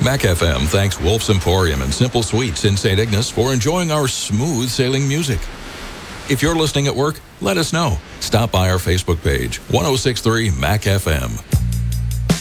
Mac FM thanks Wolf's Emporium and Simple Sweets in St. Ignace for enjoying our smooth sailing music. If you're listening at work, let us know. Stop by our Facebook page, 1063 Mac FM.